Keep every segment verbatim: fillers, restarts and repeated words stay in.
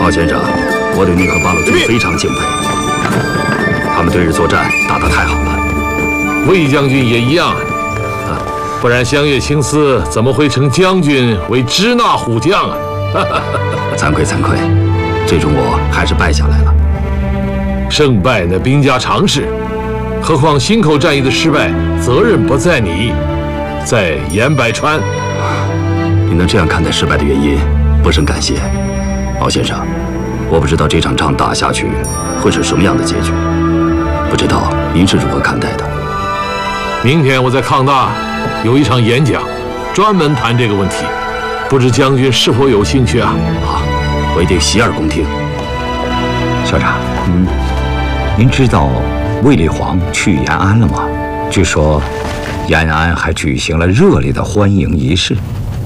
鲍先生，我对您和八路军非常敬佩，他们对日作战打得太好了。 魏将军也一样，啊，不然湘粤青丝怎么会称将军为支那虎将啊？ 惭愧惭愧，最终我还是败下来了。 胜败那兵家常事，何况忻口战役的失败，责任不在你，在严百川。 你能这样看待失败的原因，不胜感谢。敖先生，我不知道这场仗打下去会是什么样的结局，不知道您是如何看待的。 明天我在抗大有一场演讲，专门谈这个问题，不知将军是否有兴趣啊？ 好，我一定洗耳恭听。 校长，嗯，您知道卫立煌去延安了吗？据说延安还举行了热烈的欢迎仪式。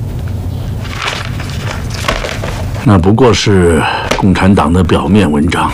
那不过是共产党的表面文章。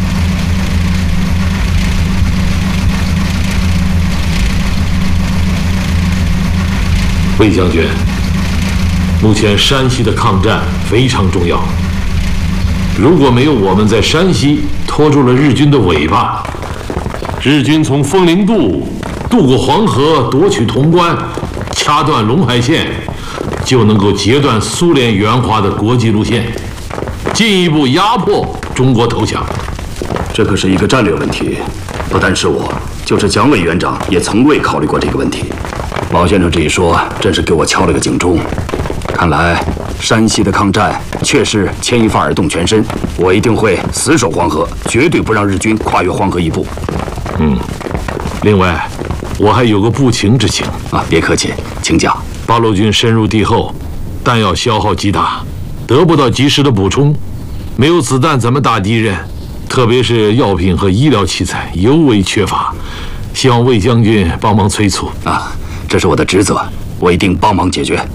魏将军，目前山西的抗战非常重要。如果没有我们在山西拖住了日军的尾巴，日军从枫林渡渡过黄河，夺取潼关，掐断陇海线，就能够截断苏联援华的国际路线，进一步压迫中国投降。 这可是一个战略问题，不单是我，就是蒋委员长也从未考虑过这个问题。毛先生这一说，真是给我敲了个警钟。看来山西的抗战确实牵一发而动全身，我一定会死守黄河，绝对不让日军跨越黄河一步。 嗯，另外，我还有个不情之请啊，别客气，请讲。 八路军深入敌后，弹药消耗极大，得不到及时的补充，没有子弹怎么打敌人？特别是药品和医疗器材尤为缺乏，希望魏将军帮忙催促啊。这是我的职责，我一定帮忙解决。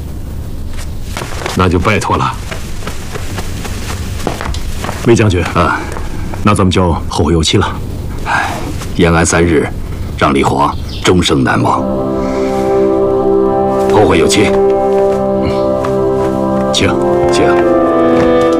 那就拜托了， 魏将军啊， 那咱们就后会有期了。 唉，延安三日，让李煌终生难忘。后会有期。 嗯，请请。